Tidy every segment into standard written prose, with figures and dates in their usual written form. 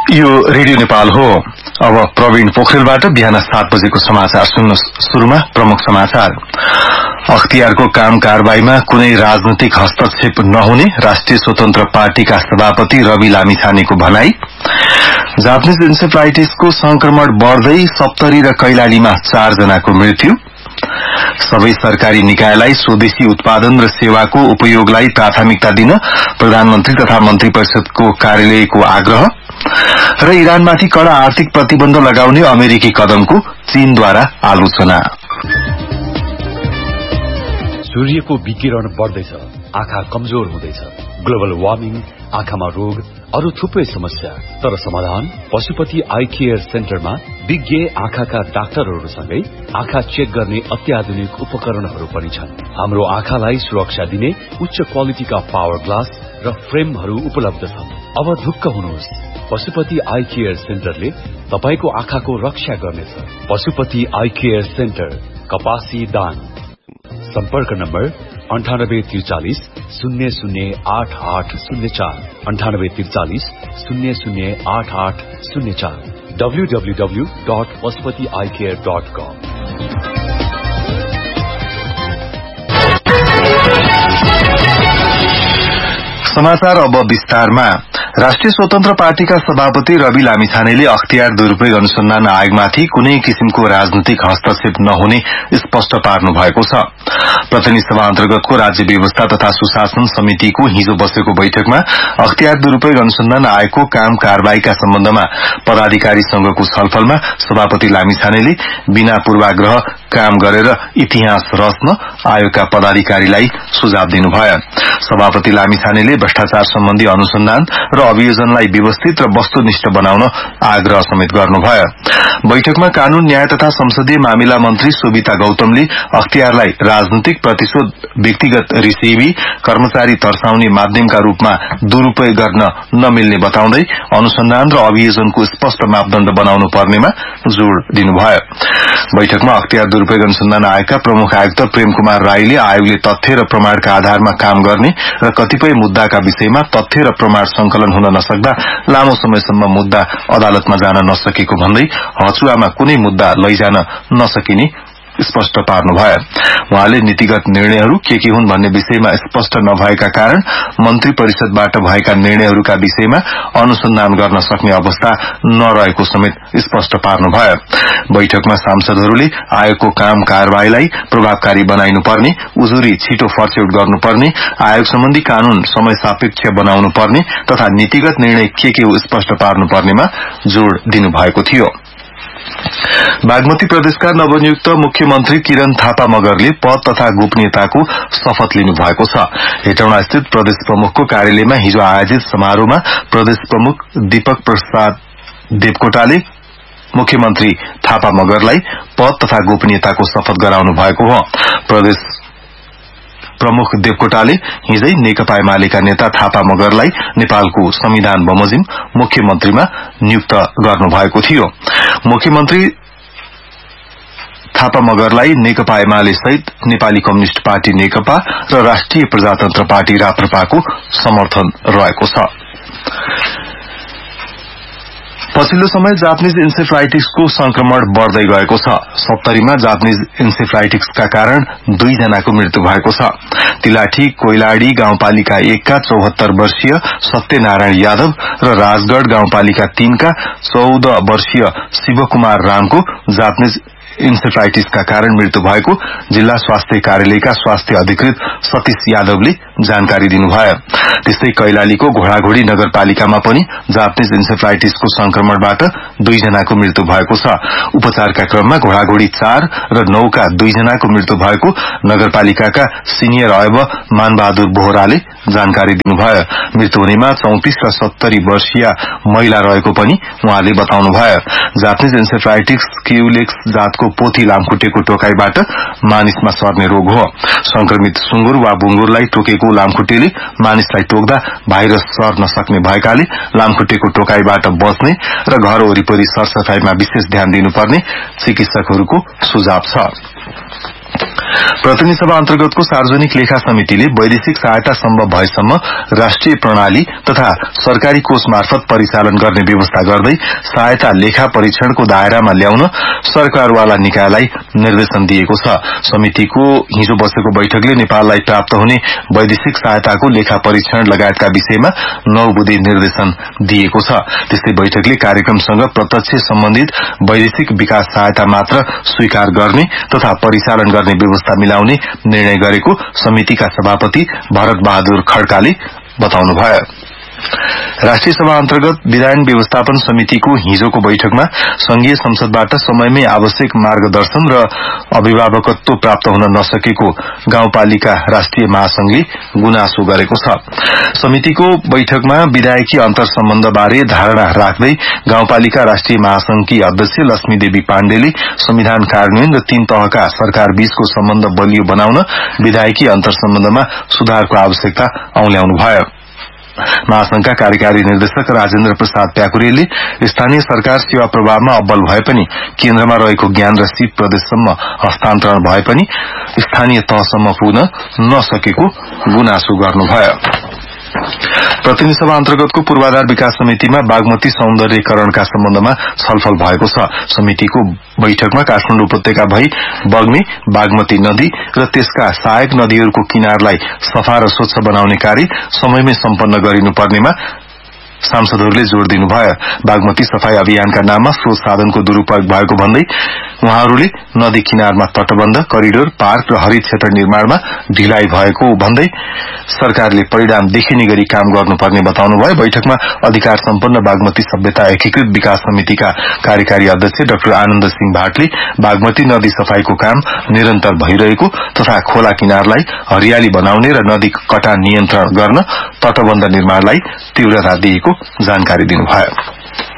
यो रेडियो नेपाल हो। अब प्रवीण पोखरेलबाट बिहान 7 बजेको समाचार सुन्नुहोस्। सुरुमा प्रमुख समाचार। अख्तियारको काम कारबाहीमा कुनै राजनैतिक हस्तक्षेप नहुने राष्ट्रिय स्वतन्त्र पार्टीका सभापति रवि लामिछानेको भनाई। जापानिज इन्सेफ्लाइटिसको संक्रमण बढ़दै सप्तरी र कैलालीमा 4 जनाको मृत्यु। सबै सरकारी निकायलाई स्वदेशी उत्पादन र सेवाको उपयोगलाई प्राथमिकता दिन प्रधानमन्त्री तथा मन्त्री परिषदको कार्यालयको आग्रह र इरानमाथि कड़ा आर्थिक प्रतिबन्ध लगाउने अमेरिकी कदमको चीनद्वारा आलोचना। सूर्यको विकिरण बढ्दैछ, आँखा कमजोर हुँदैछ, ग्लोबल वार्मिङ, आँखामा रोग, अरू थुप्रै समस्या। तर समाधान पशुपति आई केयर सेन्टरमा विज्ञ आँखाका डाक्टरहरूसँगै आँखा चेक गर्ने अत्याधुनिक उपकरणहरू पनि छन्। हाम्रो आँखालाई सुरक्षा दिने उच्च क्वालिटीका पावर ग्लास र फ्रेमहरू उपलब्ध छन्। अब ढुक्क हुनुहोस्, पशुपति आई केयर सेन्टरले तपाईको आँखाको रक्षा गर्नेछ। पशुपति आई केयर सेन्टर, कपासी दाङ। सम्पर्क नम्बर 9843 008804 9843 008804 www.pashupatieyecare.com। समाचार अब विस्तारमा। राष्ट्रिय स्वतन्त्र पार्टीका सभापति रवि लामिछानेले अख्तियार दुरूपयोग अनुसन्धान आयोगमाथि कुनै किसिमको राजनैतिक हस्तक्षेप नहुने स्पष्ट पार्नु भएको छ। प्रतिनिधि सभा अन्तर्गतको राज्य व्यवस्था तथा सुशासन समितिको हिजो बसेको बैठकमा अख्तियार दुरूपयोग अनुसन्धान आयोगको काम कारबाहीका सम्बन्धमा पदाधिकारीसँगको छलफलमा सभापति लामिछानेले बिना पूर्वाग्रह काम गरेर इतिहास रच्न आयोगका पदाधिकारीलाई सुझाव दिनुभयो। सभापति लामिछानेले भ्रष्टाचार सम्बन्धी अनुसन्धान र अभियोजनलाई व्यवस्थित र वस्तुनिष्ठ बनाउन आग्रह समेत गर्नुभयो। बैठकमा कानून न्याय तथा संसदीय मामिला मन्त्री शोभिता गौतमले अख्तियारलाई राजनीतिक प्रतिशोध, व्यक्तिगत रिसिभी, कर्मचारी तर्साउने माध्यमका रूपमा दुरूपयोग गर्न नमिल्ने बताउँदै अनुसन्धान र अभियोजनको स्पष्ट मापदण्ड बनाउनु पर्नेमा जोड़ दिनुभयो। बैठकमा अख्तियार दुरूपयोग अनुसन्धान आयोगका प्रमुख आयुक्त प्रेम कुमार राईले आयोगले तथ्य र प्रमाणका आधारमा काम गर्ने र कतिपय मुद्दाका विषयमा तथ्य र प्रमाण संकलन हुन नसक्दा लामो समयसम्म मुद्दा अदालतमा जान नसकेको भन्दै हचुवामा कुनै मुद्दा लैजान नसकिने स्पष्ट पार्नुभयो। उहाँले नीतिगत निर्णयहरू के हुन् भन्ने विषयमा स्पष्ट नभएका कारण मन्त्री परिषदबाट भएका निर्णयहरूका विषयमा अनुसन्धान गर्न सक्ने अवस्था नरहेको समेत स्पष्ट पार्नुभयो। बैठकमा सांसदहरूले आयोगको काम कारबाहीलाई प्रभावकारी बनाइनुपर्ने, उजुरी छिटो फर्स्यौट गर्नुपर्ने, आयोग सम्बन्धी कानून समय सापेक्ष बनाउनु पर्ने तथा नीतिगत निर्णय के हो स्पष्ट पार्नुपर्नेमा जोड़ दिनुभएको थियो। बागमती प्रदेशका नवनियुक्त मुख्यमन्त्री किरण थापा मगरले पद तथा गोपनीयताको शपथ लिनु भएको छ। हेटौडा स्थित प्रदेश प्रमुखको कार्यालयमा हिजो आयोजित समारोहमा प्रदेश प्रमुख दीपक प्रसाद देवकोटाले मुख्यमन्त्री थापा मगरलाई पद तथा गोपनीयताको शपथ गराउनु भएको हो। प्रदेश प्रमुख देवकोटाले हिजै नेकपा एमालेका नेता थापा मगरलाई नेपालको संविधान बमोजिम मुख्यमन्त्रीमा नियुक्त गर्नुभएको थियो। मुख्यमन्त्री थापा मगरलाई नेकपा एमाले सहित नेपाली कम्युनिष्ट पार्टी नेकपा र राष्ट्रिय प्रजातन्त्र पार्टी राप्रपाको समर्थन रहेको छ। पछिल्लो समय जापानिज इन्सेफ्लाइटिसको संक्रमण बढ़दै गएको छ। सप्तरीमा जापानिज इन्सेफ्लाइटिसका कारण 2 जनाको मृत्यु भएको छ। तिलाठी कोइलाडी गाउँपालिका 1 का 74 वर्षीय सत्यनारायण यादव र राजगढ़ गाउँपालिका 3 का 14 वर्षीय शिवकुमार रामको जापानिज इन्सेफ्लाइटिसका कारण मृत्यु भएको जिल्ला स्वास्थ्य कार्यालयका स्वास्थ्य अधिकृत सतीश यादवले जानकारी दिनुभयो। त्यस्तै कैलालीको घोडाघोडी नगरपालिकामा पनि जापानिज इन्सेफ्लाइटिसको संक्रमणबाट 2 जनाको मृत्यु भएको छ। उपचारका क्रममा घोडाघोडी 4 र 9 का 2 जनाको मृत्यु भएको नगरपालिकाका सिनियर अयब मानबहादुर बोहराले जानकारी दिनुभयो। मृत्यु हुनेमा 34 र 70 वर्षीय महिला रहेको पनि उहाँले बताउनुभयो। जापानिज इन्सेफ्लाइटिस क्युलेक्स जातको पोथी लामखुट्टेको टोकाईबाट मानिसमा सर्ने रोग हो। संक्रमित सुँगुर वा बुंगुरलाई टोकेको लामखुट्टेले मानिसलाई टोक्दा भाइरस सर्न सक्ने भएकाले लामखुट्टेको टोकाईबाट बच्ने र घर वरिपरि सरसफाईमा विशेष ध्यान दिनुपर्ने चिकित्सकहरूको सुझाव छ। प्रतिनिधि सभा अन्तर्गतको सार्वजनिक लेखा समितिले वैदेशिक सहायता सम्भव भएसम्म राष्ट्रिय प्रणाली तथा सरकारी कोष मार्फत परिचालन गर्ने व्यवस्था गर्दै सहायता लेखा परीक्षणको दायरामा ल्याउन सरकारवाला निकायलाई निर्देशन दिएको छ। समितिको हिजो बसेको बैठकले नेपाललाई प्राप्त हुने वैदेशिक सहायताको लेखा परीक्षण लगायतका विषयमा 9 बुँदे निर्देशन दिएको छ। त्यस्तै बैठकले कार्यक्रमसँग प्रत्यक्ष सम्बन्धित वैदेशिक विकास सहायता मात्र स्वीकार गर्ने तथा परिचालन गर्ने व्यवस्था मिलाउने निर्णय गरेको समितिका सभापति भरत बहादुर खड्काले बताउनुभयो। राष्ट्रिय सभा अन्तर्गत विधायन व्यवस्थापन समितिको हिजोको बैठकमा संघीय संसदबाट समयमै आवश्यक मार्गदर्शन र अभिभावकत्व प्राप्त हुन नसकेको गाउँपालिका राष्ट्रिय महासंघले गुनासो गरेको छ। समितिको बैठकमा विधायकी अन्तर सम्बन्धबारे धारणा राख्दै गाउँपालिका राष्ट्रिय महासंघकी अध्यक्ष लक्ष्मी देवी पाण्डेले संविधान कार्यान्वयन र 3 तहका सरकार बीचको सम्बन्ध बलियो बनाउन विधायकी अन्तर सम्बन्धमा सुधारको आवश्यकता औल्याउनुभयो। महासंघका कार्यकारी निर्देशक राजेन्द्र प्रसाद प्याकुरेलले स्थानीय सरकार सेवा प्रभावमा अब्बल भए पनि केन्द्रमा रहेको ज्ञान र सिप प्रदेशसम्म हस्तान्तरण भए पनि स्थानीय तहसम्म पुग्न नसकेको गुनासो गर्नुभयो। प्रतिनिधि सभा अन्तर्गतको पूर्वाधार विकास समितिमा बागमती सौन्दर्यकरणका सम्बन्धमा छलफल भएको छ। समितिको बैठकमा काठमाडौँ उपत्यका भई बग्ने बागमती नदी र त्यसका सहायक नदीहरूको किनारलाई सफा र स्वच्छ बनाउने कार्य समयमै सम्पन्न गरिनुपर्नेमा सांसदहरूले जोड़ दिनुभयो। बागमती सफाई अभियानका नाममा स्रोत साधनको दुरूपयोग भएको भन्दै उहाँहरूले नदी किनारमा तटबन्ध, करिडोर, पार्क र हरित क्षेत्र निर्माणमा ढिलाइ भएको भन्दै सरकारले परिणाम देखिने गरी काम गर्नुपर्ने बताउनुभयो। बैठकमा अधिकार सम्पन्न बागमती सभ्यता एकीकृत विकास समितिका कार्यकारी अध्यक्ष डाक्टर आनन्द सिंह भाटले बागमती नदी सफाईको काम निरन्तर भइरहेको तथा खोला किनारलाई हरियाली बनाउने र नदी कटान नियन्त्रण गर्न तटबन्ध निर्माणलाई तीव्रता दिएको जानकारी दिनुभयो।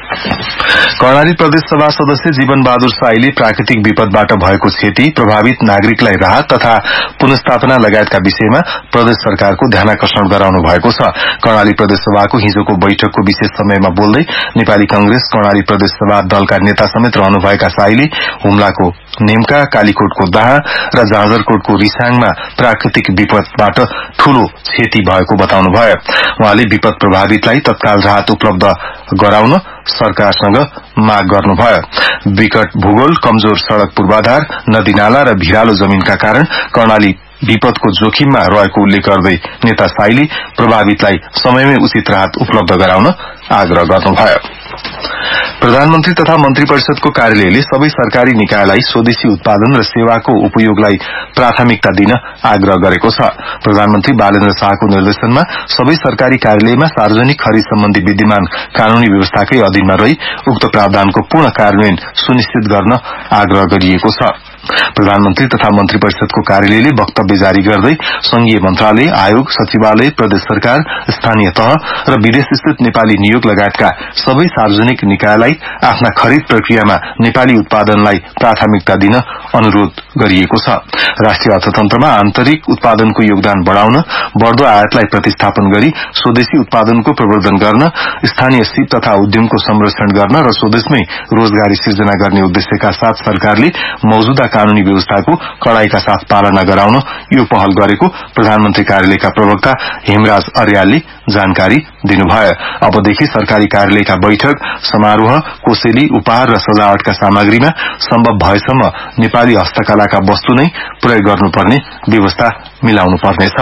कर्णाली प्रदेश सभा सदस्य जीवन बहादुर साईले प्राकृतिक विपदबाट भएको क्षति, प्रभावित नागरिकलाई राहत तथा पुनर्स्थापना लगायतका विषयमा प्रदेश सरकारको ध्यानाकर्षण गराउनु भएको छ। कर्णाली प्रदेश सभाको हिजोको बैठकको विशेष समयमा बोल्दै नेपाली कांग्रेस कर्णाली प्रदेश सभा दलका नेता समेत रहनुभएका साईले हुम्लाको नेमका, कालीकोटको दाहा र जाजरकोटको रिसाङमा प्राकृतिक विपदबाट ठूलो क्षति भएको बताउनुभयो। उहाँले विपद प्रभावितलाई तत्काल राहत उपलब्ध गराउन सरकारसँग माग गर्नुभयो। विकट भूगोल, कमजोर सड़क पूर्वाधार, नदीनाला र भिरालो जमीनका कारण कर्णाली विपदको जोखिममा रहेको उल्लेख गर्दै नेता साईले प्रभावितलाई समयमै उचित राहत उपलब्ध गराउन आग्रह गर्नुभयो। प्रधानमन्त्री तथा मन्त्री परिषदको कार्यालयले सबै सरकारी निकायलाई स्वदेशी उत्पादन र सेवाको उपयोगलाई प्राथमिकता दिन आग्रह गरेको छ। प्रधानमन्त्री बालेन्द्र शाहको निर्देशनमा सबै सरकारी कार्यालयमा सार्वजनिक खरिद सम्बन्धी विद्यमान कानूनी व्यवस्थाकै अधीनमा रही उक्त प्रावधानको पूर्ण कार्यान्वयन सुनिश्चित गर्न आग्रह गरिएको छ। प्रधानमन्त्री तथा मन्त्री परिषदको कार्यालयले वक्तव्य जारी गर्दै संघीय मन्त्रालय, आयोग, सचिवालय, प्रदेश सरकार, स्थानीय तह र विदेशस्थित नेपाली नियोग लगायतका सबै सार्वजनिक निकायलाई आफ्ना खरिद प्रक्रियामा नेपाली उत्पादनलाई प्राथमिकता दिन अनुरोध गरिएको छ। राष्ट्रिय अर्थतन्त्रमा आन्तरिक उत्पादनको योगदान बढ़ाउन, बढ़दो आयातलाई प्रतिस्थापन गरी स्वदेशी उत्पादनको प्रवर्धन गर्न, स्थानीय सिप तथा उद्यमको संरक्षण गर्न र स्वदेशमै रोजगारी सिर्जना गर्ने उद्देश्यका साथ सरकारले मौजूदा कानूनी व्यवस्थाको कड़ाईका साथ पालना गराउन यो पहल गरेको प्रधानमन्त्री कार्यालयका प्रवक्ता हेमराज अर्यालले जानकारी दिनुभयो। अबदेखि सरकारी कार्यालयका बैठक, समारोह, कोसेली, उपहार र सजावटका सामग्रीमा सम्भव भएसम्म नेपाली हस्तकलाका वस्तु नै प्रयोग गर्नुपर्ने व्यवस्था मिलाउनु पर्नेछ।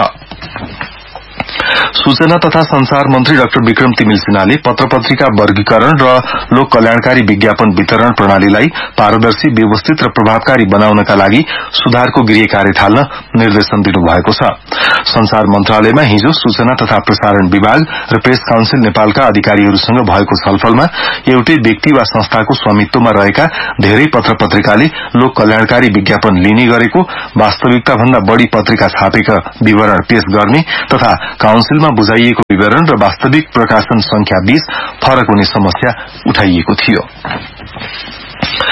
सूचना तथा संचार मन्त्री डाक्टर विक्रम तिमिल सिन्हाले पत्र-पत्रिका वर्गीकरण र लोक कल्याणकारी विज्ञापन वितरण प्रणालीलाई पारदर्शी, व्यवस्थित र प्रभावकारी बनाउनका लागि सुधारको गृह कार्य थाल्न निर्देशन दिनुभएको छ। संचार मन्त्रालयमा हिजो सूचना तथा प्रसारण विभाग र प्रेस काउन्सिल नेपालका अधिकारीहरूसँग भएको छलफलमा एउटै व्यक्ति वा संस्थाको स्वामित्वमा रहेका धेरै पत्र-पत्रिकाले लोक कल्याणकारी विज्ञापन लिने गरेको, वास्तविकता भन्दा बढ़ी पत्रिका छापेका विवरण पेश गर्ने तथा काउन्सिलमा बुझाइएको विवरण र वास्तविक प्रकाशन संख्या बीच फरक हुने समस्या उठाइएको थियो।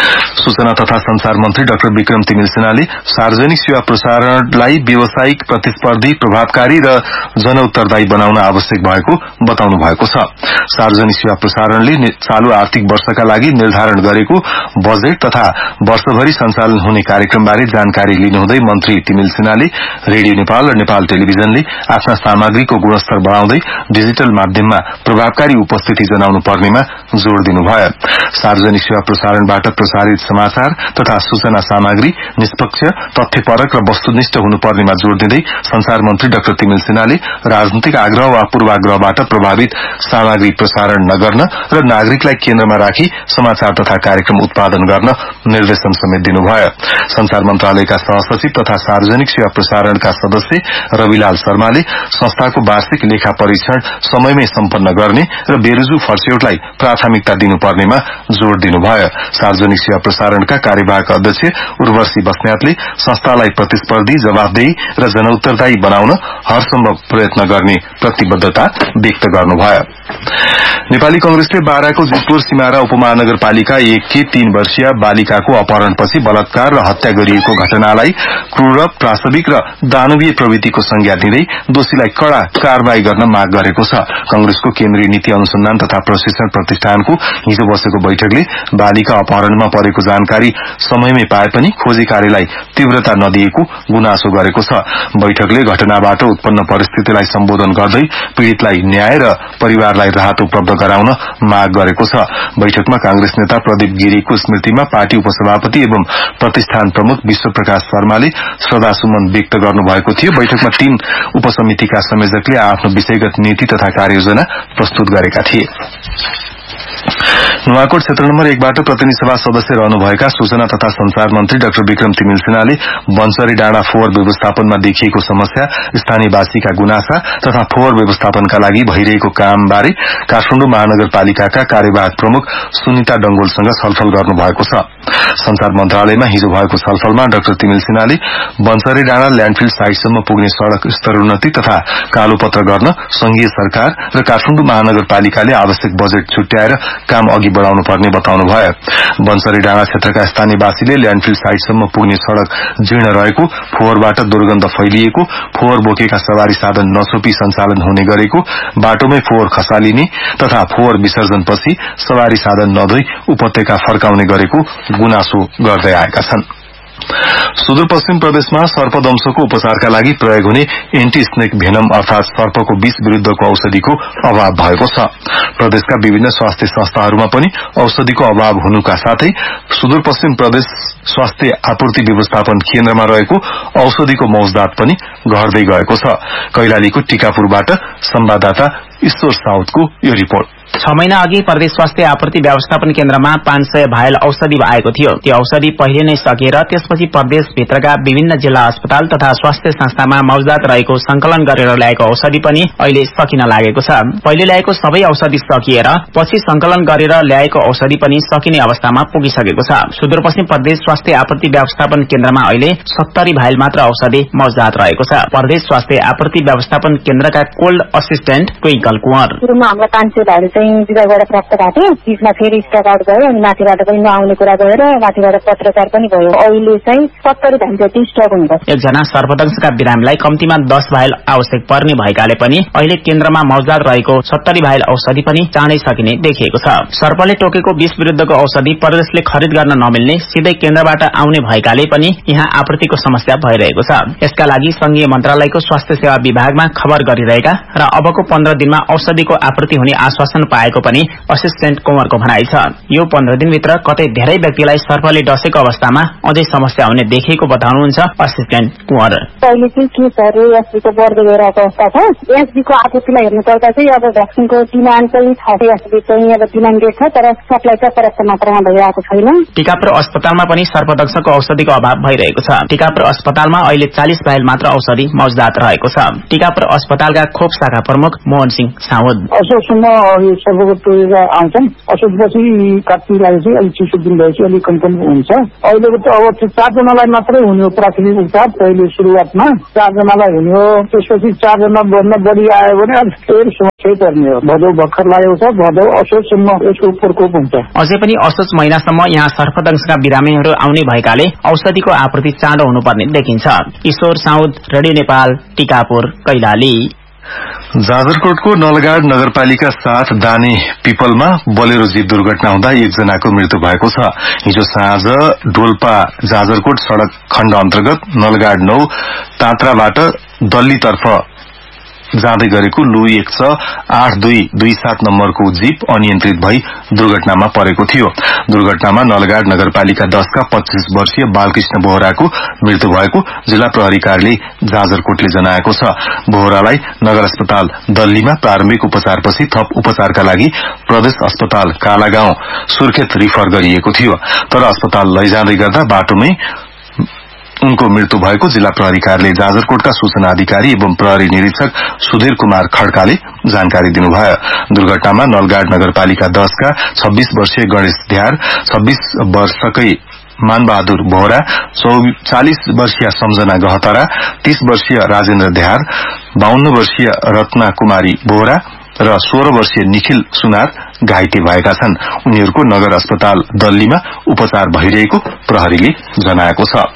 सूचना तथा संचार मन्त्री डाक्टर विक्रम तिमिल सिन्हाले सार्वजनिक सेवा प्रसारणलाई व्यावसायिक, प्रतिस्पर्धी, प्रभावकारी र जनउत्तरदायी बनाउन आवश्यक भएको बताउनु भएको छ। सार्वजनिक सेवा प्रसारणले चालू आर्थिक वर्षका लागि निर्धारण गरेको बजेट तथा वर्षभरि सञ्चालन हुने कार्यक्रमबारे जानकारी लिनुहुँदै मन्त्री तिमिल सिन्हाले रेडियो नेपाल र नेपाल टेलिभिजनले आफ्ना सामग्रीको गुणस्तर बढ़ाउँदै डिजिटल माध्यममा प्रभावकारी उपस्थिति जनाउनु पर्नेमा जोड़ दिनुभयो। सार्वजनिक सेवा प्रसारणबाट प्रसारित समाचार तथा सूचना सामग्री निष्पक्ष, तथ्यपरक र वस्तुनिष्ठ हुनुपर्नेमा जोड़ दिँदै संचार मन्त्री डाक्टर तिमिल सिन्हाले राजनीतिक आग्रह वा पूर्वाग्रहबाट प्रभावित सामग्री प्रसारण नगर्न र नागरिकलाई केन्द्रमा राखी समाचार तथा कार्यक्रम उत्पादन गर्न निर्देशन समेत दिनुभयो। संचार मन्त्रालयका सहसचिव तथा सार्वजनिक सेवा प्रसारणका सदस्य रविलाल शर्माले संस्थाको वार्षिक लेखा परीक्षण समयमै सम्पन्न गर्ने र बेरुजु फर्स्यौटलाई प्राथमिकता दिनुपर्नेमा जोड़ दिनुभयो। सार्वजनिक सेवा प्रसारणका कार्यवाहक अध्यक्ष उर्वशी बस्नेतले संस्थालाई प्रतिस्पर्धी, जवाफदेही र जनउत्तरदायी बनाउन हरसम्भव प्रयत्न गर्ने प्रतिबद्धता व्यक्त गर्नुभयो। नेपाली कंग्रेसले बाराको जितपुर सिमारा उपमहानगरपालिका 1 की 3 वर्षीय बालिकाको अपहरणपछि बलात्कार र हत्या गरिएको घटनालाई क्रूर, प्रासविक र दानवीय प्रवृत्तिको संज्ञा दिँदै दोषीलाई कड़ा कारवाही गर्न माग गरेको छ। कंग्रेसको केन्द्रीय नीति अनुसन्धान तथा प्रशिक्षण प्रतिष्ठानको हिजो बसेको बैठकले बालिका अपहरणमा परेको जानकारी समयमै पाए पनि खोजी कार्यलाई तीव्रता नदिएको गुनासो गरेको छ। बैठकले घटनाबाट उत्पन्न परिस्थितिलाई सम्बोधन गर्दै पीड़ितलाई न्याय र परिवारलाई राहत उपलब्ध गराउन माग गरेको छ। बैठकमा कांग्रेस नेता प्रदीप गिरीको स्मृतिमा पार्टी उपसभापति एवं प्रतिष्ठान प्रमुख विश्वप्रकाश शर्माले श्रद्धासुमन व्यक्त गर्नुभएको थियो। बैठकमा 3 उपसमितिका संयोजकले आफ्नो विषयगत नीति तथा कार्ययोजना प्रस्तुत गरेका थिए। नुवाकोट क्षेत्र नम्बर 1 बाट प्रतिनिधि सभा सदस्य रहनुभएका सूचना तथा संचार मन्त्री डाक्टर विक्रम तिमिल सिन्हाले बन्सरी डाँडा फोहोर व्यवस्थापनमा देखिएको समस्या, स्थानीयवासीका गुनासा तथा फोहोर व्यवस्थापनका लागि भइरहेको कामबारे काठमाडौँ महानगरपालिकाका कार्यवाहक प्रमुख सुनिता डंगोलसँग छलफल गर्नुभएको छ। संचार मन्त्रालयमा हिजो भएको छलफलमा डाक्टर तिमिल सिन्हाले बन्सरी डाँडा ल्याण्डफिल साइटसम्म पुग्ने सड़क स्तरोन्नति तथा कालोपत्र गर्न संघीय सरकार र काठमाडौँ महानगरपालिकाले आवश्यक बजेट छुट्याएर काम अघि बढ़ाउनु पर्ने बताउनुभयो। बन्सरी डाँडा क्षेत्रका स्थानीयवासीले ल्याण्डफिल साइटसम्म पुग्ने सड़क जीर्ण रहेको, फोहोरबाट दुर्गन्ध फैलिएको, फोहोर बोकेका सवारी साधन नछोपी सञ्चालन हुने गरेको, बाटोमै फोहोर खसालिने तथा फोहोर विसर्जनपछि सवारी साधन नधोई उपत्यका फर्काउने गरेको गुनासो गर्दै आएका छन्। सुदूरपश्चिम प्रदेशमा सर्पदंशको उपचारका लागि प्रयोग हुने एन्टी स्नेक भेनम अर्थात सर्पको विष विरूद्धको औषधिको अभाव भएको छ। प्रदेशका विभिन्न स्वास्थ्य संस्थाहरूमा पनि औषधिको अभाव हुनुका साथै सुदूरपश्चिम प्रदेश स्वास्थ्य आपूर्ति व्यवस्थापन केन्द्रमा रहेको औषधिको मौजदात पनि घट्दै गएको छ। कैलालीको टीकापुरबाट संवाददाता ईश्वर साउदको यो रिपोर्ट। 6 महिना अघि प्रदेश स्वास्थ्य आपूर्ति व्यवस्थापन केन्द्रमा 500 भाइल औषधि आएको थियो। त्यो औषधि पहिले नै सकिएर त्यसपछि प्रदेश भित्रका विभिन्न जिल्ला अस्पताल तथा स्वास्थ्य संस्थामा मौजदात रहेको संकलन गरेर ल्याएको औषधि पनि अहिले सकिन लागेको छ। पहिले ल्याएको सबै औषधि सकिएर पछि संकलन गरेर ल्याएको औषधि पनि सकिने अवस्थामा पुगिसकेको छ। सुदूरपश्चिम प्रदेश स्वास्थ्य आपूर्ति व्यवस्थापन केन्द्रमा अहिले 70 भाइल मात्र औषधि मौजदात रहेको छ। प्रदेश स्वास्थ्य आपूर्ति व्यवस्थापन केन्द्रका कोल्ड असिस्टेन्ट ट्विंकल कुँवर, विभागबाट प्राप्त भएको थियो, बीचमा फेरि स्टक आउट भयो अनि माथिबाट पनि नआउने कुरा भएर माथिबाट पत्रचार पनि भयो। अहिले चाहिँ 70 भाइल जति स्टक हुन्छ। एकजना सर्पदंशका बिरामीलाई कम्तीमा 10 भाइल आवश्यक पर्ने भएकाले पनि अहिले केन्द्रमा मौजदात रहेको 70 भाइल औषधि पनि चाँडै सकिने देखिएको छ। सर्पले टोकेको विष विरूद्धको औषधि प्रदेशले खरिद गर्न नमिल्ने सिधै केन्द्रबाट आउने भएकाले पनि यहाँ आपूर्तिको समस्या भइरहेको छ। यसका लागि संघीय मन्त्रालयको स्वास्थ्य सेवा विभागमा खबर गरिरहेका र अबको 15 दिनमा औषधिको आपूर्ति हुने आश्वासन पाएको पनि असिस्टेन्ट कुँवरको भनाइ छ। यो 15 दिनभित्र कतै धेरै व्यक्तिलाई सर्पले डसेको अवस्थामा अझै समस्या हुने देखिएको बताउनुहुन्छ असिस्टेन्ट कुँवर। पहिले चाहिँ केसहरू एसबीको बढ्दै गइरहेको अवस्था छ। एसबीको आपूर्तिलाई हेर्नु पर्दा चाहिँ अब भ्याक्सिनको डिमान्ड चाहिँ छ। एसबी चाहिँ अब डिमान्डेड छ तर सप्लाई चाहिँ पर्याप्त मात्रामा भइरहेको छैन। टीकापुर अस्पतालमा पनि सर्पदंशको औषधिको अभाव भइरहेको छ। टीकापुर अस्पतालमा अहिले 40 भाइल मात्र औषधि मौजदात रहेको छ। टीकापुर अस्पतालका खोप शाखा प्रमुख मोहन सिंह साउद, सर्वको टोकेका आउँछन्। असोजपछि कात्तिक लागेपछि अलिक चिसो दिन भएपछि अलिक कम हुन्छ। अहिलेको त अब 4 जनालाई मात्रै हुने हो प्राथमिक उपचार। पहिले सुरुवातमा 4 जनालाई हुने हो, त्यसपछि 4 जना भन्दा बढी आयो भने अलिक फेरि समस्या पर्ने हो। भदौ भर्खर लागेको छ, भदौ असोजसम्म यसको प्रकोप हुन्छ। अझै पनि असोज महिनासम्म यहाँ सर्पदंशका बिरामीहरू आउने भएकाले औषधिको आपूर्ति चाँडो हुनुपर्ने देखिन्छ। ईश्वर साउद, रेडियो नेपाल, टिकापुर, कैलाली। जाजरकोटको नलगाड नगरपालिका 7 दाने पिपलमा बोलेरो जीप दुर्घटना हुँदा 1 जनाको मृत्यु भएको छ। हिजो साँझ डोल्पा जाजरकोट सड़क खण्ड अन्तर्गत नलगाड 9 ताँत्राबाट दल्लीतर्फ जाँदै गरेको लु 18227 नम्बरको जीप अनियन्त्रित भई दुर्घटनामा परेको थियो। दुर्घटनामा नलगाड नगरपालिका 10 का 25 वर्षीय बालकृष्ण बोहराको मृत्यु भएको जिल्ला प्रहरी कार्यालय जाजरकोटले जनाएको छ। बोहरालाई नगर अस्पताल दल्लीमा प्रारम्भिक उपचारपछि थप उपचारका लागि प्रदेश अस्पताल कालागाउँ सुर्खेत रिफर गरिएको थियो। तर अस्पताल लैजाँदै गर्दा बाटोमै उनको मृत्यु भएको जिल्ला प्रहरी कार्यालय जाजरकोटका सूचना अधिकारी एवं प्रहरी निरीक्षक सुधीर कुमार खड्काले जानकारी दिनुभयो। दुर्घटनामा नलगाड नगरपालिका 10 का 26 वर्षीय गणेश ध्यार, 26 वर्षकै मानबहादुर बोहरा, 40 वर्षीय सम्झना गहतरा, 30 वर्षीय राजेन्द्र ध्यार, 52 वर्षीय रत्ना कुमारी बोहरा र 16 वर्षीय निखिल सुनार घाइते भएका छन्। उनीहरूको नगर अस्पताल दल्लीमा उपचार भइरहेको प्रहरीले जनाएको छ।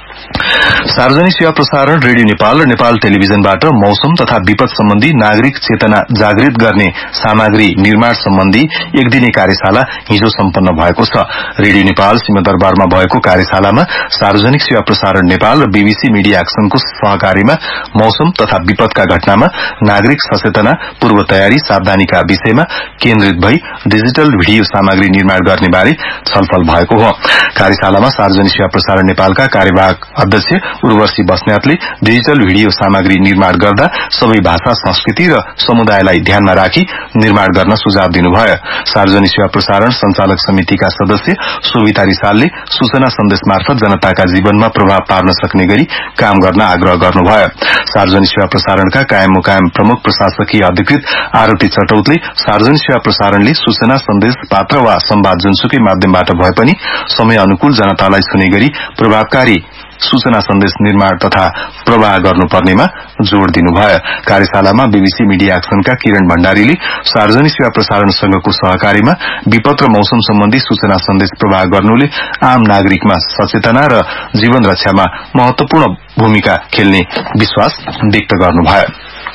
सार्वजनिक सेवा प्रसारण रेडियो नेपाल र नेपाल टेलिभिजनबाट मौसम तथा विपद सम्बन्धी नागरिक चेतना जागृत गर्ने सामग्री निर्माण सम्बन्धी एक दिने कार्यशाला हिजो सम्पन्न भएको छ। रेडियो नेपाल सिंहदरबारमा भएको कार्यशालामा सार्वजनिक सेवा प्रसारण नेपाल र बीबीसी मिडिया एक्सनको सहकारीमा मौसम तथा विपदका घटनामा नागरिक सचेतना, पूर्व तयारी, सावधानीका विषयमा केन्द्रित भई डिजिटल भिडियो सामग्री निर्माण गर्ने बारे छलफल भएको हो। कार्यशालामा सार्वजनिक सेवा प्रसारण नेपालका कार्यवाहक अध्यक्ष उर्वशी बस्नेतले डिजिटल भिडियो सामग्री निर्माण गर्दा सबै भाषा, संस्कृति र समुदायलाई ध्यानमा राखी निर्माण गर्न सुझाव दिनुभयो। सार्वजनिक सेवा प्रसारण संचालक समितिका सदस्य सोभिता रिसालले सूचना सन्देश मार्फत जनताका जीवनमा प्रभाव पार्न सक्ने गरी काम गर्न आग्रह गर्नुभयो। सार्वजनिक सेवा प्रसारणका कायम मुकायम प्रमुख प्रशासकीय अधिकृत आरती चटौतले सार्वजनिक सेवा प्रसारणले सूचना सन्देश पात्र वा संवाद जुनसुकै माध्यमबाट भए पनि समय अनुकूल जनतालाई छुने गरी प्रभावकारी सूचना सन्देश निर्माण तथा प्रवाह गर्नुपर्नेमा जोड़ दिनुभयो। कार्यशालामा बीबीसी मिडिया एक्सनका किरण भण्डारीले सार्वजनिक सेवा प्रसारण संघको सहकारीमा विपद र मौसम सम्बन्धी सूचना सन्देश प्रवाह गर्नुले आम नागरिकमा सचेतना र जीवन रक्षामा महत्वपूर्ण भूमिका खेल्ने विश्वास व्यक्त गर्नुभयो।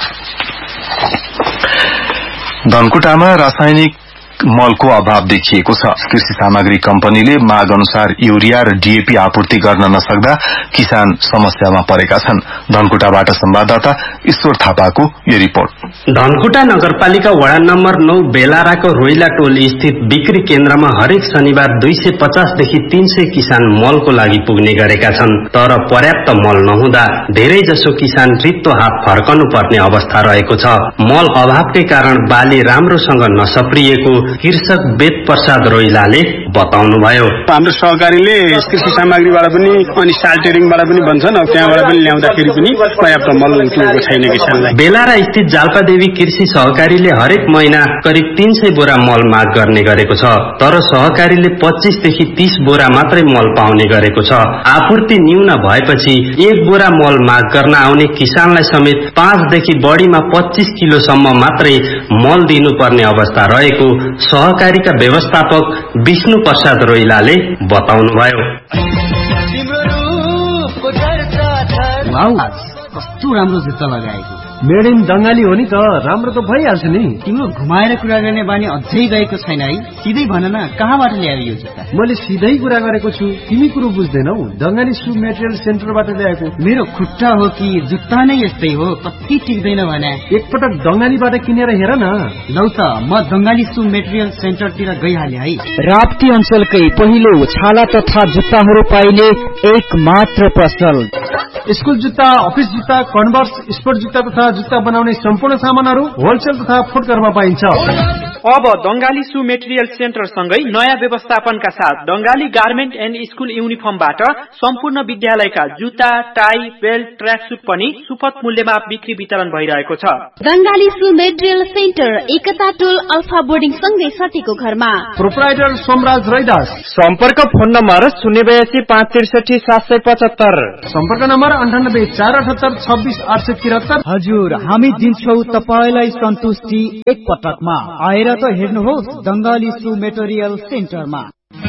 धनकुटामा रासायनिक मलको अभाव देखिएको छ। कृषि सामग्री कम्पनीले माग अनुसार यूरिया र डीएपी आपूर्ति गर्न नसक्दा किसान समस्यामा परेका छन्। धनकुटाबाट संवाददाता ईश्वर थापाको यो रिपोर्ट। धनकुटा नगरपालिका वडा नम्बर 9 बेलाराको रोइला टोल स्थित बिक्री केन्द्रमा हरेक शनिबार 250 देखि 300 किसान मलको लागि पुग्ने गरेका छन्। तर पर्याप्त मल नहुँदा धेरै जसो किसान रित्तो हात फर्कनु पर्ने अवस्था रहेको छ। मल अभावकै कारण बाली राम्रोसँग नसप्रिएको कृषक वेद प्रसाद रोइलाले बताउनुभयो। हाम्रो सहकारीले कृषि सामग्रीबाट पनि अनि साल ट्रेडिङबाट पनि भन्छन्, अब त्यहाँबाट पनि ल्याउँदाखेरि पनि पर्याप्त मल पुगेको छैन किसानलाई। बेलारा स्थित जाल्पादेवी कृषि सहकारीले हरेक महिना करिब 300 बोरा मल माग गर्ने गरेको छ। तर सहकारीले 25 देखि 30 बोरा मात्रै मल पाउने गरेको छ। आपूर्ति न्यून भएपछि 1 बोरा मल माग गर्न आउने किसानलाई समेत 5 देखि बढीमा 25 किलोसम्म मात्रै मल दिनुपर्ने अवस्था रहेको सहकारीका व्यवस्थापक विष्णु प्रसाद रोइलाले बताउनुभयो। कस्तो राम्रो जुत्ता लगाएको, मेड इन बंगाली हो नि त, राम्रो त भइहाल्छ नि। तिम्रो घुमाएर कुरा गर्ने बानी अझै गएको छैन है? सिधै भन न, कहाँबाट ल्यायो यो जुत्ता? मैले सिधै कुरा गरेको छु, तिमी कुरो बुझ्दैनौ। दंगाली सु मेटेरियल सेन्टरबाट ल्याएको। मेरो खुट्टा हो कि जुत्ता नै यस्तै हो, कति टिक्दैन भने। एकपटक दंगालीबाट किनेर हेर न। लौ त म दंगाली सु मेटेरियल सेन्टरतिर गइहाले है। राप्ती अञ्चलकै पहिलो छाला तथा जुत्ताहरू पाइने एक मात्र पसल। स्कुल जुत्ता, अफिस जुत्ता, कन्भर्स, स्पोर्ट जुत्ता तथा जुत्ता बनाउने सम्पूर्ण सामानहरू होलसेल तथा फुटकरमा पाइन्छ। अब दंगाली सु मेटेरियल सेन्टर सँगै नयाँ व्यवस्थापनका साथ दंगाली गार्मेन्ट एन्ड स्कुल युनिफर्मबाट सम्पूर्ण विद्यालयका जुत्ता, टाई, बेल्ट, ट्र्याकसुट पनि सुपथ मूल्यमा बिक्री वितरण भइरहेको छ। दंगाली सु मेटेरियल सेन्टर एकता टोल अल्फा बोर्डिङ सँगै सटीको घरमा। प्रोप्राइटर सोमराज रैदास। सम्पर्क फोन नम्बर 082 563 775। सम्पर्क नम्बर 98 478 26 873। हजुर, हामी दिन्छौ तपाईलाई सन्तुष्टि एक पटकमा। आएर त हेर्नुहोस् दंगाली सु मेटेरियल सेन्टरमा।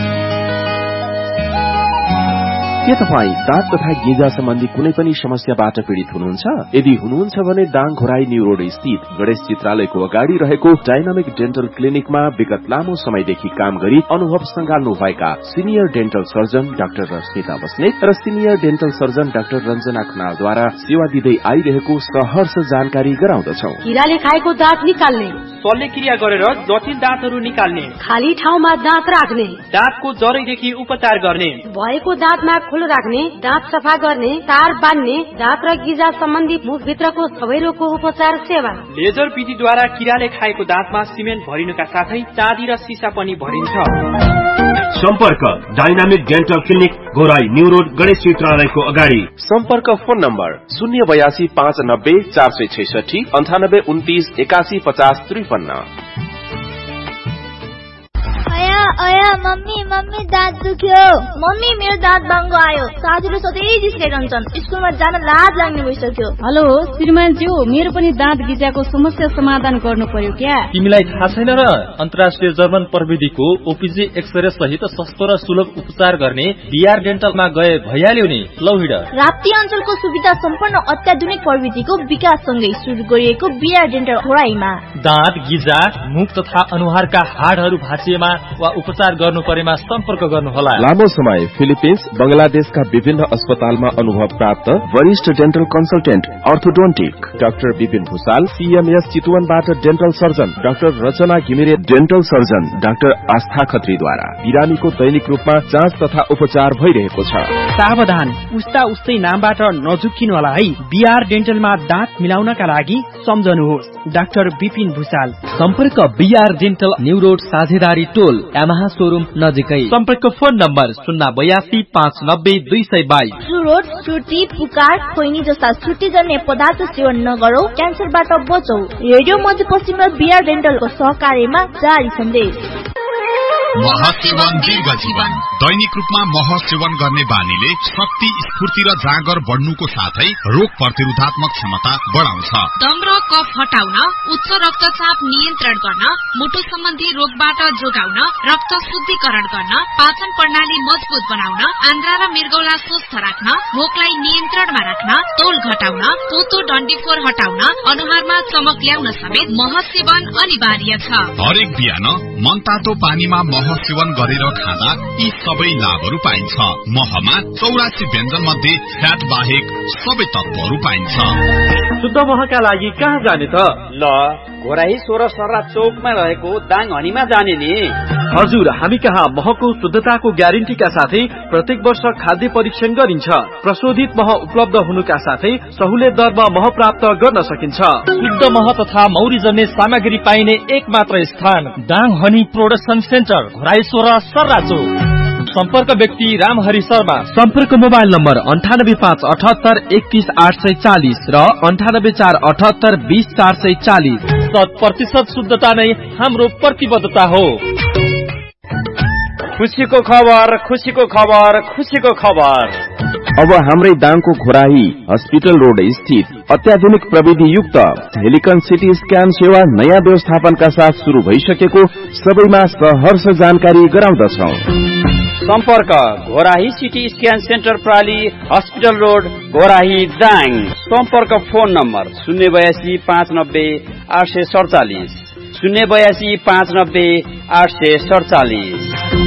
के तपाईँ दाँत तथा गिजा सम्बन्धी कुनै पनि समस्याबाट पीड़ित हुनुहुन्छ? यदि हुनुहुन्छ भने दाङ घोराई न्यू रोड स्थित गणेश चित्रालयको अगाडि रहेको डाइनामिक डेन्टल क्लिनिकमा विगत लामो समयदेखि काम गरी अनुभव संगाल्नु भएका senior dental surgeon doctor Rashmita Basnet र senior dental surgeon doctor Ranjana खनालद्वारा सेवा दिँदै आइरहेको सहर्ष जानकारी गराउँदछौ। किराले खाएको दाँत निकाल्ने, शल्यक्रिया गरेर जटिल दाँतहरू निकाल्ने, खाली ठाउँमा दाँत राख्ने, दाँतको जरैदेखि उपचार गर्ने, भएको दाँतमा खोल राख्ने, दाँत सफा गर्ने, तार बान्ने, दाँत र गिजा सम्बन्धी मुखभित्रको सबै रोगको उपचार सेवा। लेजर विधिद्वारा किराले खाएको दाँतमा सिमेन्ट भरिनुका साथै चाँदी र सिसा पनि भरिन्छ। सम्पर्क dynamic dental clinic Ghorahi new road Ganesh चित्रालयको अगाडि। सम्पर्क फोन नम्बर 082 590 466 98 29 81 50 53। अया मम्मी दाँत दुख्यो। मम्मी मेरो दाँत बाङ्गो आयो। साथीहरू सधैँ जिस्काइरहन्छन्। स्कुलमा जान लाज लाग्ने भइसक्यो। हेलो श्रीमानज्यू, मेरो पनि दाँत गिजाको समस्या समाधान गर्नु पर्यो क्या? तिमीलाई थाहा छैन र? अन्तर्राष्ट्रिय जर्मन प्रविधिको ओपीजी एक्सरे सहित सस्तो र सुलभ उपचार गर्ने बीआर डेन्टलमा गए भइहाल्यो नि। लौ हिँड। राप्ती अञ्चलको सुविधा सम्पन्न अत्याधुनिक प्रविधिको विकाससँगै सुरु गरिएको बीआर डेन्टल घोराईमा दाँत गिजा, मुख तथा अनुहारका हाडहरू भाँचिएमा वा उपचार गर्नु परेमा सम्पर्क गर्नुहोला। लामो समय फिलिपिन्स, बंगलादेशका विभिन्न अस्पतालमा अनुभव प्राप्त वरिष्ठ dental consultant orthodontic doctor Vipin Bhusal, CMS चितवनबाट dental surgeon doctor रचना घिमिरे, डेन्टल सर्जन डाक्टर आस्था खत्रीद्वारा बिरामीको दैनिक रूपमा जाँच तथा उपचार भइरहेको छ। सावधान, उस्ता उस्तै नामबाट नझुक्किनु होला है। बीआर डेन्टलमा दाँत मिलाउनका लागि सम्झनुहोस् डाक्टर विपिन भूषाल। सम्पर्क बीआर डेन्टल न्यू रोड साझेदारी टोल यामाहा शोरूम नजिकै। सम्पर्क फोन नम्बर 082 590 222। रोड चुटी, पुकार, खोइनी जस्ता छुट्टीजन्य पदार्थ सेवन नगरौ, क्यान्सरबाट बचौ। रेडियो मध्यपश्चिम बीआर डेन्टलको सहकार्यमा जारी सन्देश। महसेवन दीर्घ जीवन। दैनिक रूपमा मह सेवन गर्ने बानीले शक्ति, स्फूर्ति र जाँगर बढ्नुको साथै रोग प्रतिरोधात्मक क्षमता बढाउँछ। दम र कफ हटाउन, उच्च रक्तचाप नियन्त्रण गर्न, मुटु सम्बन्धी रोगबाट जोगाउन, रक्त शुद्धिकरण गर्न, पाचन प्रणाली मजबुत बनाउन, आन्द्रा र मृगौला स्वस्थ राख्न, भोकलाई नियन्त्रणमा राख्न, तौल घटाउन, पोतो डन्डीफोर हटाउन, अनुहारमा चमक ल्याउन समेत मह सेवन अनिवार्य छ। हरेक बिहान मनतातो पानीमा मह सेवन गरेर खाँदा यी सबै लाभहरू पाइन्छ। महमा 84 व्यञ्जन मध्ये फ्याट बाहेक सबै तत्वहरू पाइन्छ। शुद्ध महका लागि कहाँ जाने त? ल, घोराई 16 सर्रा चौकमा रहेको दाङ हनीमा जाने नि। हजुर, हामी कहाँ महको शुद्धताको ग्यारेन्टीका साथै प्रत्येक वर्ष खाद्य परीक्षण गरिन्छ। प्रशोधित मह उपलब्ध हुनुका साथै सहुलियत दरमा मह प्राप्त गर्न सकिन्छ। शुद्ध मह तथा मौरी जन्ने सामग्री पाइने एक मात्र स्थान Dang honey production centre, Ghorahi 16 सर्रा चौक। सम्पर्क व्यक्ति रामहरि शर्मा। सम्पर्क मोबाइल नम्बर 98578 31840 र 98478 20440। 100% शुद्धता नै हाम्रो प्रतिबद्धता हो। खुसीको खबर, खुसीको खबर, खुसीको खबर। अब हाम्रै दाङको घोराही हस्पिटल रोड स्थित अत्याधुनिक प्रविधि युक्त हेलिकन सिटी स्क्यान सेवा नयाँ व्यवस्थापनका साथ शुरू भइसकेको सबैमा सहर्ष जानकारी गराउँदछौ। सम्पर्क Ghorahi CT scan centre प्राली, hospital road, Ghorahi, Dang. सम्पर्क फोन नम्बर 082 590 847 082 590 847।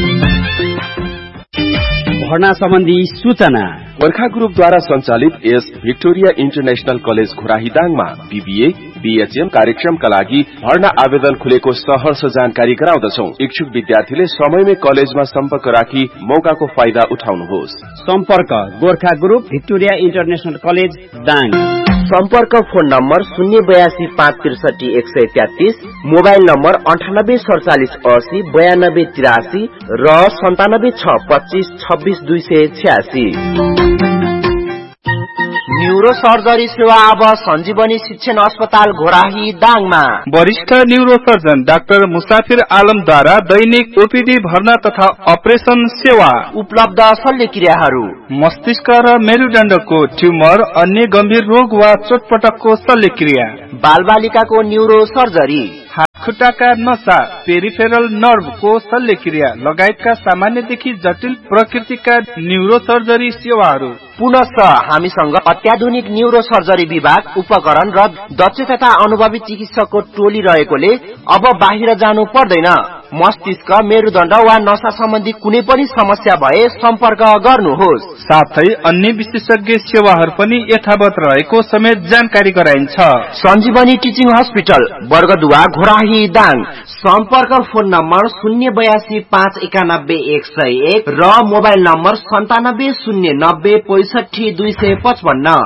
भर्ना सम्बन्धी सूचना। गोर्खा ग्रुपद्वारा सञ्चालित S Victoria international college Ghorahi दाङमा BBA, BHM कार्यक्रमका लागि भर्ना आवेदन खुलेको सहर्ष जानकारी गराउँदछौ। इच्छुक विद्यार्थीले समयमै कलेजमा सम्पर्क राखी मौकाको फाइदा उठाउनुहोस्। सम्पर्क Gorkha group Victoria international college Dang. सम्पर्क फोन नम्बर 082 563 133, मोबाइल नम्बर 984780 9283 र 9762 26 286। न्यूरो सर्जरी सेवा अब सञ्जीवनी शिक्षण अस्पताल घोराही दाङमा। वरिष्ठ न्यूरो सर्जन डाक्टर मुसाफिर आलमद्वारा दैनिक ओपीडी भर्ना तथा अपरेसन सेवा उपलब्ध। शल्यक्रियाहरू मस्तिष्क र मेरुदण्डको ट्युमर, अन्य गम्भीर रोग वा चोटपटकको शल्यक्रिया, बालबालिकाको न्यूरो सर्जरी, खुट्टाका नसा, पेरिफेरल नर्भको शल्यक्रिया लगायतका सामान्यदेखि जटिल प्रकृतिका न्यूरो सर्जरी सेवाहरू। पुनश्च हामीसँग अत्याधुनिक न्यूरो सर्जरी विभाग, उपकरण र दक्ष तथा अनुभवी चिकित्सकको टोली रहेकोले अब बाहिर जानु पर्दैन। मस्तिष्क, मेरुदण्ड वा नसा सम्बन्धी कुनै पनि समस्या भए सम्पर्क गर्नुहोस्। साथै अन्य विशेषज्ञ सेवाहरू पनि यथावत रहेको समेत जानकारी गराइन्छ। सञ्जीवनी टिचिङ हस्पिटल, वर्गदुवा, घोराही दाङ। सम्पर्क फोन नम्बर 082 591 101 र मोबाइल नम्बर 97 090 65 255।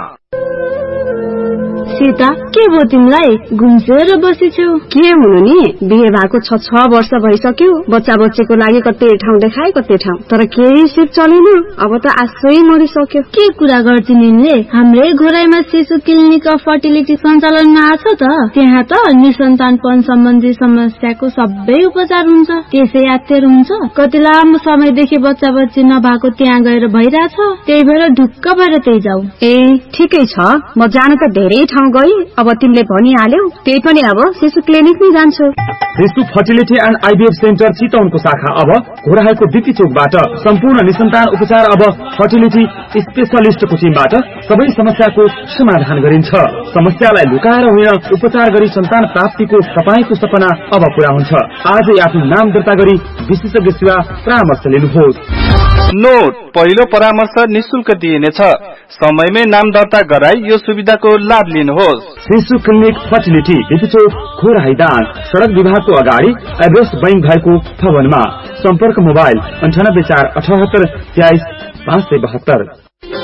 सीता, के भयो तिमीलाई? घुम्सेर बसिछौ। के हुनु नि, बिहे भएको 6 वर्ष भइसक्यो। बच्चा बच्चीको लागि कतै ठाउँ देखाए कतै ठाउँ, तर केही सिप चलेन। अब त आशै मरिसक्यो। के कुरा गर्छ निले? हाम्रै घोराईमा शिशु क्लिनिक अफ फर्टिलिटी सञ्चालनमा आछ त। त्यहाँ त निसन्तानपन सम्बन्धी समस्याको सबै उपचार हुन्छ। त्यसै यात्तेर हुन्छ। कति लामो समयदेखि बच्चा बच्ची नभएको त्यहाँ गएर भइराछ। त्यही भएर ढुक्क भएर त्यही जाऊ। ए, ठिकै छ। म जान त धेरै ठाउँ गई। अब तिमीले भनिहाल्यौ, त्यही पनि अब शिशु क्लिनिक नै जान्छु। शिशु फर्टिलिटी एन्ड आइभीएफ सेन्टर चितवनको शाखा अब घोराईको दिती चोकबाट सम्पूर्ण निसन्तान उपचार अब फर्टिलिटी स्पेशलिस्टको टिमबाट सबै समस्याको समाधान गरिन्छ। समस्यालाई लुकाएर होइन, उपचार गरी सन्तान प्राप्तिको तपाईको सपना अब पूरा हुन्छ। आजै आफ्नो नाम दर्ता गरी विशेषज्ञ सेवा परामर्श लिनुहोस्। नोट, पहिलो परामर्श निशुल्क दिइनेछ। समयमै नाम दर्ता गराई यो सुविधाको लाभ लिनुहोस्। शिशु क्लिनिक फर्टिलिटी, दिती चोक, घोराही दाङ, सड़क विभागको अगाडि एभरेस्ट बैंक भएको भवनमा। सम्पर्क मोबाइल 98 478 23 572।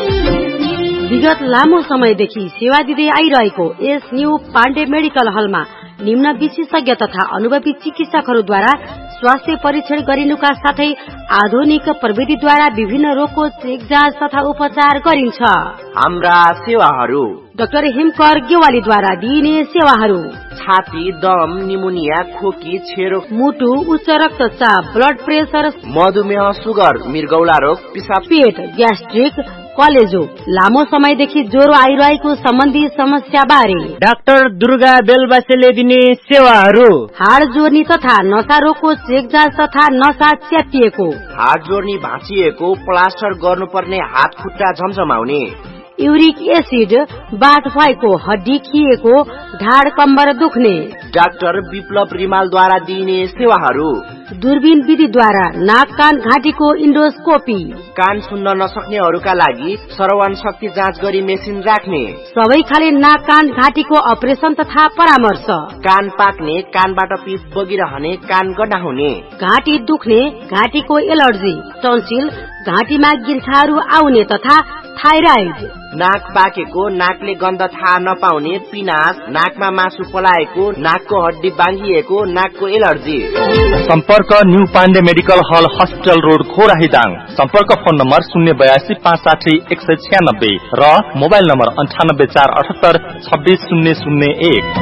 विगत लामो समयदेखि सेवा दिँदै आइरहेको यस न्यू पाण्डे मेडिकल हलमा निम्न विशेषज्ञ तथा अनुभवी चिकित्सकहरूद्वारा स्वास्थ्य परीक्षण गरिनुका साथै आधुनिक प्रविधिद्वारा विभिन्न रोगको चेक जाँच तथा उपचार गरिन्छ। हाम्रा सेवाहरू: डाक्टर हिमकर गेवालीद्वारा दिइने सेवाहरू: छाती, दम, निमोनिया, खोकी, छेरो, मुटु, उच्च रक्तचाप, ब्लड प्रेसर, मधुमेह, सुगर, मृगौला रोग, पिसाब, पेट, ग्यास्ट्रिक, कलेजो, लामो समयदेखि ज्वरो आइरहेको सम्बन्धी समस्या बारे डाक्टर दुर्गा बेलबासेले दिने सेवाहरू: हाड जोर्नी तथा नसा रोगको चेक जाँच तथा नसा च्यातिएको, हाड जोर्नी भाँचिएको, प्लास्टर गर्नुपर्ने हात खुट्टा झमझमाउने, युरिक एसिड, बाथ भएको, हड्डी खिएको, ढाड कम्बर दुख्ने। डाक्टर विप्लव रिमालद्वारा दिइने सेवाहरू: दूरबीन विधिद्वारा नाक कान घाँटीको इन्डोस्कोपी, कान सुन्न नसक्नेहरूका लागि श्रवण शक्ति जाँच गरी मेसिन राख्ने, सबै खाले नाक कान घाँटीको अपरेसन तथा परामर्श, कान पाक्ने, कानबाट पिप बगिरहने, कान गड्डा हुने, घाँटी दुख्ने, घाँटीको एलर्जी, टन्सिल, घाँटीमा गिल्ठाहरू आउने तथा थाइराइड, नाक पाकेको, नाकले गन्ध थाहा नपाउने, पिनास, नाकमा मासु पलाएको, नाकको हड्डी बाङ्गिएको, नाकको एलर्जी। सम्पर्क न्यू पाण्डे मेडिकल हल, हस्पिटल रोड, घोराही दाङ। सम्पर्क फोन नम्बर 082 560 196 र मोबाइल नम्बर 98 478 26 001।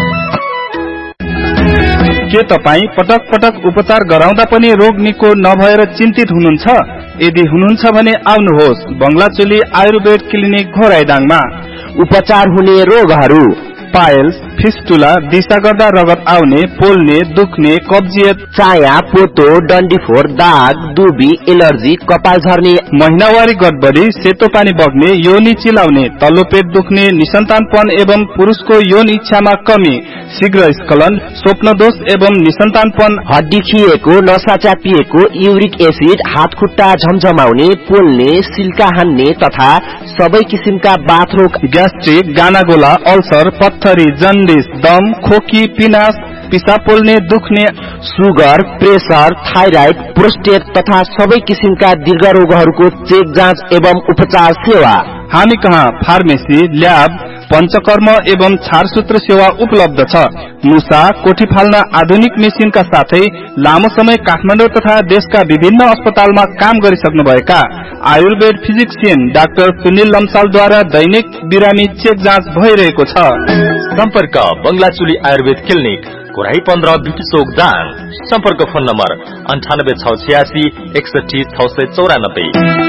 के तपाई पटक पटक उपचार गराउँदा पनि रोग निको नभएर चिन्तित हुनुहुन्छ? यदि हुनुहुन्छ भने आउनुहोस् बंगलाचोली आयुर्वेद क्लिनिक घोराईदाङमा। उपचार हुने रोगहरू: पाइल्स, फिस्टुला, दिशा गर्दा रगत आउने, पोल्ने, दुख्ने, कब्जियत, चाया, पोतो, डन्डीफोर, दाग, दुबी, एलर्जी, कपाल झर्ने, महिनावारी गडबडी, सेतो पानी बग्ने, योनि चिलाउने, तल्लो पेट दुख्ने, निसन्तानपन एवं पुरुषको यौन इच्छामा कमी, शीघ्र स्खलन, स्वप्नदोष एवं निसन्तानपन, हड्डी खिएको, नसा च्यापिएको, युरिक एसिड, हात खुट्टा झमझमाउने, पोल्ने, सिल्का हान्ने तथा सबै किसिमका बाथरोग, ग्यास्ट्रिक, गानागोला, अल्सर, पत्थरी, जन्डिस, दम, खोकी, पिनास, पिसाब पोल्ने, दुख्ने, सुगर, प्रेसर, थाइराइड, प्रोस्टेट तथा सबै किसिमका दीर्घ रोगहरूको चेक जाँच एवं उपचार सेवा। हामी कहाँ फार्मेसी, ल्याब, पञ्चकर्म एवं छारसूत्र सेवा उपलब्ध छ। मुसा कोठी फाल्न आधुनिक मेसिनका साथै लामो समय काठमाडौँ तथा देशका विभिन्न अस्पतालमा काम गरिसक्नुभएका आयुर्वेद फिजिक्सियन डाक्टर सुनिल लम्सालद्वारा दैनिक बिरामी चेक जाँच भइरहेको छ। सम्पर्क बंगलाचुली आयुर्वेद क्लिनिक घोराई 15 बिटी चोक दाङ। सम्पर्क फोन नम्बर 98 686 61 694।